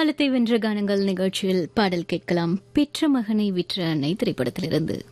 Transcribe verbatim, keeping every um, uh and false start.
காலத்தை வென்ற கானங்கள் நிகழ்ச்சியில் பாடல் கேட்கலாம். பெற்ற மகனை விற்ற அன்னை திரைப்படத்திலிருந்து.